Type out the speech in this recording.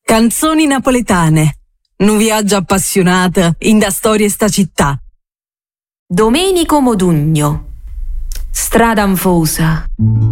Canzoni napoletane. Nu viaggio appassionata in da storie sta città. Domenico Modugno. Strada anfosa.